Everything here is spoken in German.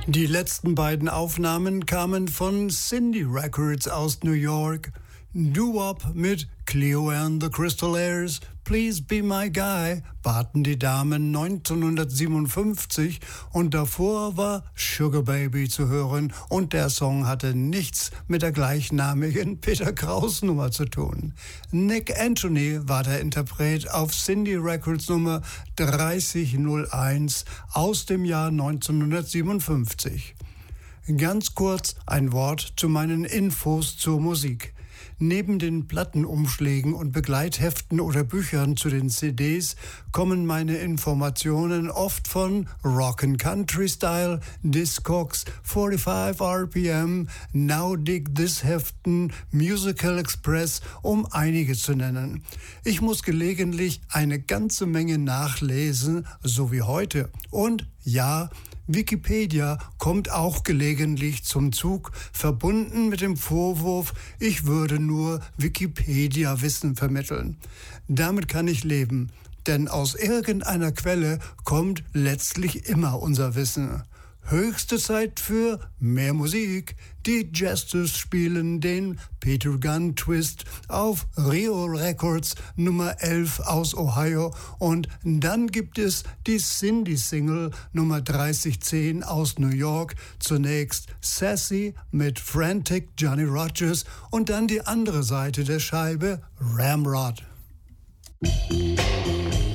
Die letzten beiden Aufnahmen kamen von Cindy Records aus New York. Doo-Wop mit Cleo and the Crystal Airs, Please Be My Guy, baten die Damen 1957 und davor war Sugar Baby zu hören und der Song hatte nichts mit der gleichnamigen Peter Kraus Nummer zu tun. Nick Anthony war der Interpret auf Cindy Records Nummer 3001 aus dem Jahr 1957. Ganz kurz ein Wort zu meinen Infos zur Musik. Neben den Plattenumschlägen und Begleitheften oder Büchern zu den CDs kommen meine Informationen oft von Rockin' Country Style, Discogs, 45 RPM, Now Dig This Heften, Musical Express, um einige zu nennen. Ich muss gelegentlich eine ganze Menge nachlesen, so wie heute. Und ja, Wikipedia kommt auch gelegentlich zum Zug, verbunden mit dem Vorwurf, ich würde nur Wikipedia-Wissen vermitteln. Damit kann ich leben, denn aus irgendeiner Quelle kommt letztlich immer unser Wissen. Höchste Zeit für mehr Musik. Die Jesters spielen den Peter Gunn Twist auf Rio Records Nummer 11 aus Ohio und dann gibt es die Cindy Single Nummer 3010 aus New York. Zunächst Sassy mit Frantic Johnny Rogers und dann die andere Seite der Scheibe Ramrod.